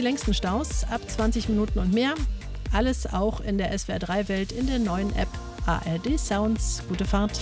die längsten Staus ab 20 Minuten und mehr. Alles auch in der SWR3-Welt in der neuen App ARD Sounds. Gute Fahrt.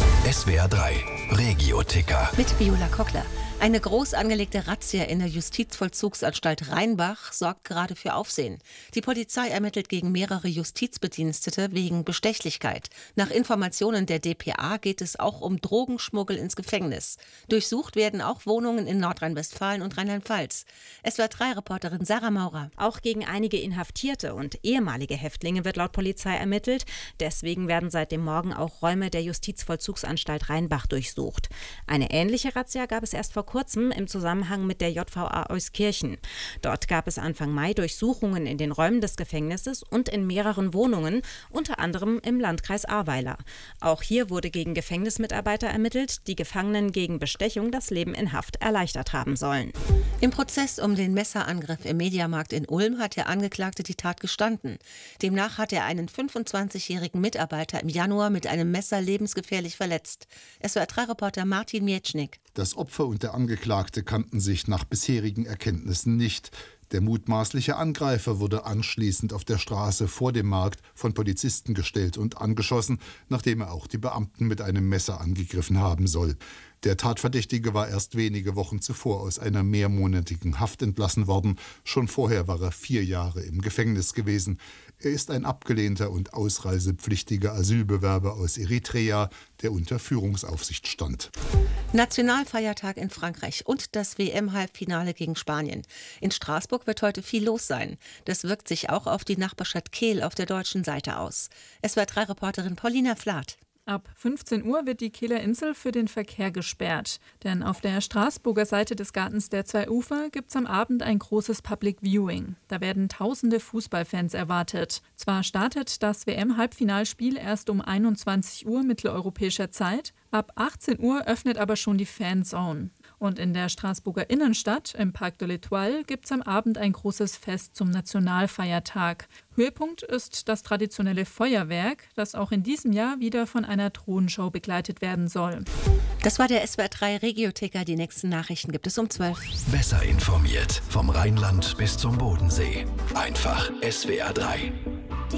SWR3 Regio-Ticker. Mit Viola Kockler. Eine groß angelegte Razzia in der Justizvollzugsanstalt Rheinbach sorgt gerade für Aufsehen. Die Polizei ermittelt gegen mehrere Justizbedienstete wegen Bestechlichkeit. Nach Informationen der dpa geht es auch um Drogenschmuggel ins Gefängnis. Durchsucht werden auch Wohnungen in Nordrhein-Westfalen und Rheinland-Pfalz. SWR3-Reporterin Sarah Maurer. Auch gegen einige Inhaftierte und ehemalige Häftlinge wird laut Polizei ermittelt. Deswegen werden seit dem Morgen auch Räume der Justizvollzugsanstalt Rheinbach durchsucht. Eine ähnliche Razzia gab es erst vor kurzem im Zusammenhang mit der JVA Euskirchen. Dort gab es Anfang Mai Durchsuchungen in den Räumen des Gefängnisses und in mehreren Wohnungen, unter anderem im Landkreis Ahrweiler. Auch hier wurde gegen Gefängnismitarbeiter ermittelt, die Gefangenen gegen Bestechung das Leben in Haft erleichtert haben sollen. Im Prozess um den Messerangriff im Mediamarkt in Ulm hat der Angeklagte die Tat gestanden. Demnach hat er einen 25-jährigen Mitarbeiter im Januar mit einem Messer lebensgefährlich verletzt. SWR3-Reporter Martin Mietschnik. Das Opfer und der Angeklagte kannten sich nach bisherigen Erkenntnissen nicht. Der mutmaßliche Angreifer wurde anschließend auf der Straße vor dem Markt von Polizisten gestellt und angeschossen, nachdem er auch die Beamten mit einem Messer angegriffen haben soll. Der Tatverdächtige war erst wenige Wochen zuvor aus einer mehrmonatigen Haft entlassen worden. Schon vorher war er 4 Jahre im Gefängnis gewesen. Er ist ein abgelehnter und ausreisepflichtiger Asylbewerber aus Eritrea, der unter Führungsaufsicht stand. Nationalfeiertag in Frankreich und das WM-Halbfinale gegen Spanien. In Straßburg wird heute viel los sein. Das wirkt sich auch auf die Nachbarstadt Kehl auf der deutschen Seite aus. SWR3-Reporterin Paulina Flath. Ab 15 Uhr wird die Kehler Insel für den Verkehr gesperrt. Denn auf der Straßburger Seite des Gartens der zwei Ufer gibt es am Abend ein großes Public Viewing. Da werden tausende Fußballfans erwartet. Zwar startet das WM-Halbfinalspiel erst um 21 Uhr mitteleuropäischer Zeit, ab 18 Uhr öffnet aber schon die Fanzone. Und in der Straßburger Innenstadt, im Parc de l'Étoile, gibt es am Abend ein großes Fest zum Nationalfeiertag. Höhepunkt ist das traditionelle Feuerwerk, das auch in diesem Jahr wieder von einer Drohnenshow begleitet werden soll. Das war der SWR3 Regio-Ticker. Die nächsten Nachrichten gibt es um 12. Besser informiert vom Rheinland bis zum Bodensee. Einfach SWR3.